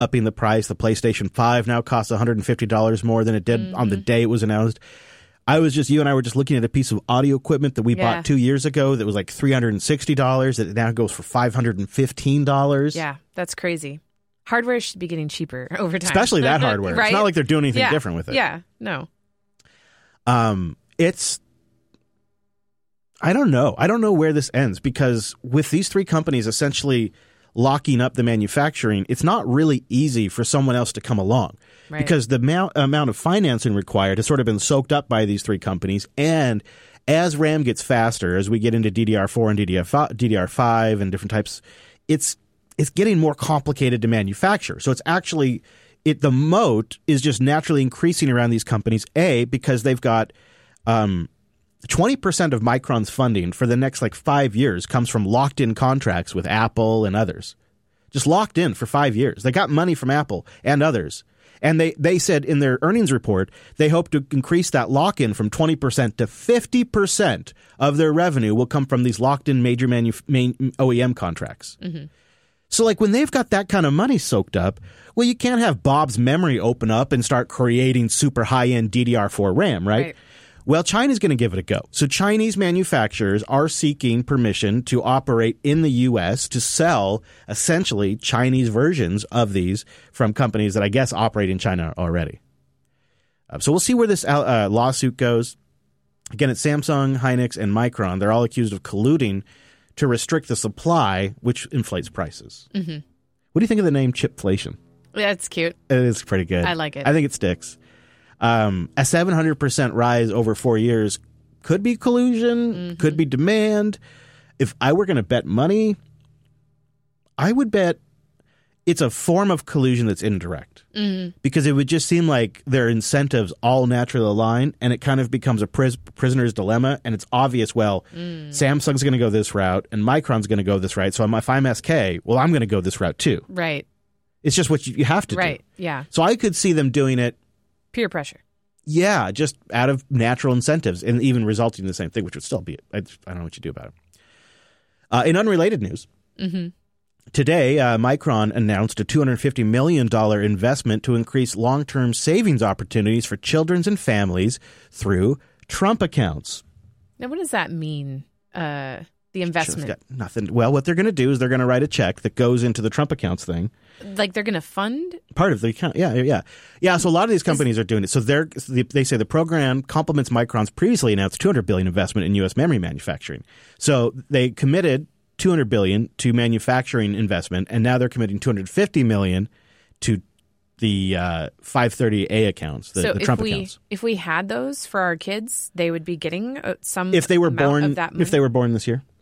upping the price. The PlayStation 5 now costs $150 more than it did on the day it was announced. You and I were just looking at a piece of audio equipment that we bought 2 years ago that was like $360. That now goes for $515. Yeah, that's crazy. Hardware should be getting cheaper over time. Especially that hardware. Right? It's not like they're doing anything different with it. Yeah, no. I don't know. I don't know where this ends, because with these three companies essentially locking up the manufacturing, it's not really easy for someone else to come along. Right. Because the amount of financing required has sort of been soaked up by these three companies. And as RAM gets faster, as we get into DDR4 and DDR5 and different types, it's getting more complicated to manufacture. So it's actually the moat is just naturally increasing around these companies, because they've got 20% of Micron's funding for the next 5 years comes from locked-in contracts with Apple and others. Just locked in for 5 years. They got money from Apple and others. And they said in their earnings report, they hope to increase that lock-in from 20% to 50% of their revenue will come from these locked-in major main OEM contracts. Mm-hmm. So when they've got that kind of money soaked up, well, you can't have Bob's Memory open up and start creating super high-end DDR4 RAM, right? Well, China's going to give it a go. So Chinese manufacturers are seeking permission to operate in the U.S. to sell essentially Chinese versions of these from companies that I guess operate in China already. So we'll see where this lawsuit goes. Again, it's Samsung, Hynix, and Micron. They're all accused of colluding to restrict the supply, which inflates prices. Mm-hmm. What do you think of the name chipflation? Yeah, it's cute. It is pretty good. I like it. I think it sticks. A 700% rise over 4 years could be collusion, could be demand. If I were going to bet money, I would bet it's a form of collusion that's indirect. Mm-hmm. Because it would just seem like their incentives all naturally align, and it kind of becomes a prisoner's dilemma, and it's obvious, Samsung's going to go this route, and Micron's going to go this route. So if I'm SK, well, I'm going to go this route too. Right. It's just what you have to do. Right, yeah. So I could see them doing it. Peer pressure. Yeah, just out of natural incentives, and even resulting in the same thing, which would still be, I don't know what you do about it. In unrelated news, today, Micron announced a $250 million investment to increase long-term savings opportunities for children and families through Trump accounts. Now, what does that mean, the investment? Got nothing. Well, what they're going to do is they're going to write a check that goes into the Trump accounts thing. Like they're going to fund? Part of the account. Yeah. So a lot of these companies are doing it. So they say the program complements Micron's previously announced $200 billion investment in U.S. memory manufacturing. So they committed $200 billion to manufacturing investment, and now they're committing $250 million to the 530A accounts, the Trump accounts. If we had those for our kids, they would be getting some if they were amount born of that money? If they were born this year.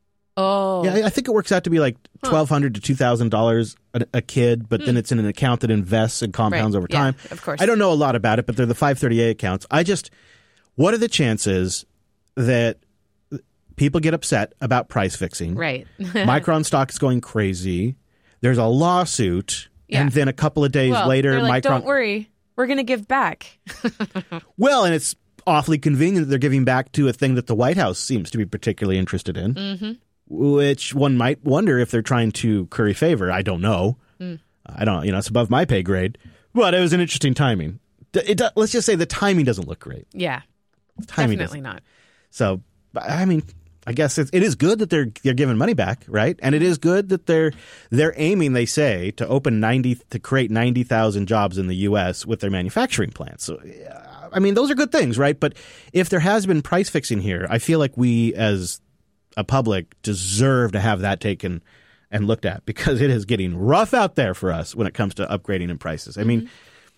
Oh. Yeah, I think it works out to be like $1,200 to $2,000 a kid, but then it's in an account that invests and compounds over time. Yeah, of course. I don't know a lot about it, but they're the 530A accounts. What are the chances that people get upset about price fixing? Right. Micron stock is going crazy. There's a lawsuit, and then a couple of days later, they're like, Micron. Don't worry, we're going to give back. Well, and it's awfully convenient that they're giving back to a thing that the White House seems to be particularly interested in. Mm-hmm. Which one might wonder if they're trying to curry favor. I don't know. I don't, it's above my pay grade. But it was an interesting timing. Let's just say the timing doesn't look great. Yeah, timing definitely not. So, I mean, I guess it is good that they're giving money back, right? And it is good that they're aiming, they say, to create 90,000 jobs in the U.S. with their manufacturing plants. So, I mean, those are good things, right? But if there has been price fixing here, I feel like we as a public deserve to have that taken and looked at, because it is getting rough out there for us when it comes to upgrading in prices. I mean,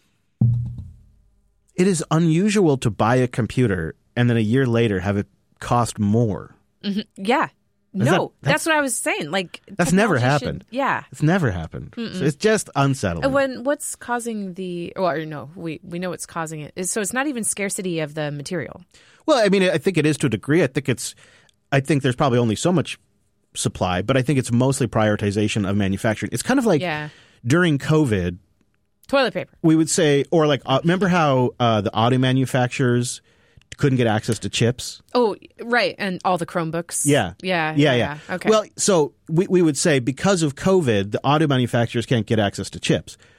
it is unusual to buy a computer and then a year later have it cost more. Mm-hmm. Yeah. No, that's what I was saying. Like, that's never happened. Yeah. It's never happened. So it's just unsettling. What's causing we know what's causing it. So it's not even scarcity of the material. Well, I mean, I think it is to a degree. I think there's probably only so much supply, but I think it's mostly prioritization of manufacturing. It's kind of like during COVID, toilet paper. We would say, or like, remember how the auto manufacturers couldn't get access to chips. Oh, right. And all the Chromebooks. Yeah. Okay. Well, so we would say because of COVID, the auto manufacturers can't get access to chips.